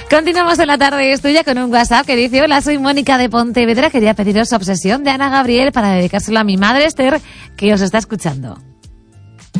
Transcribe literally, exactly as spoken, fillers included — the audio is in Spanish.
Continuamos en la tarde, es tuya con un WhatsApp que dice: hola, soy Mónica de Pontevedra, quería pediros Obsesión de Ana Gabriel para dedicárselo a mi madre Esther, que os está escuchando.